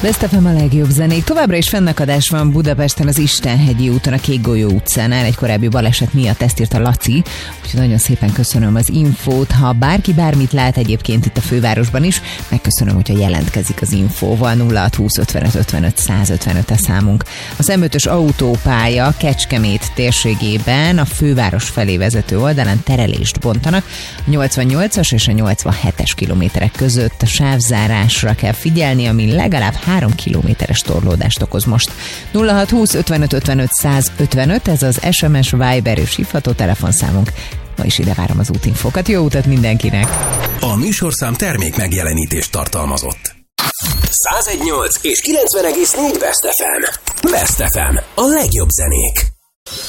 Best FM a legjobb zenék. Továbbra is fennakadás van Budapesten az Istenhegyi úton, a Kékgolyó utcánál. Egy korábbi baleset miatt, ezt írta Laci. Úgyhogy nagyon szépen köszönöm az infót. Ha bárki bármit lát egyébként itt a fővárosban is, megköszönöm, hogyha jelentkezik az infóval. 0620 55 55 155 a számunk. A M5-ös autópálya Kecskemét térségében a főváros felé vezető oldalán terelést bontanak. A 88-as és a 87-es kilométerek között a sávzárásra kell figyelni, ami legalább 3 kilométeres torlódást okoz most. 0620 55 55 155, ez az SMS, Viber és hívható telefonszámunk. Ma is ide várom az útinfókat. Jó utat mindenkinek! A műsorszám termék megjelenítést tartalmazott. 101.8 és 90,4 Best FM. Best FM. A legjobb zenék.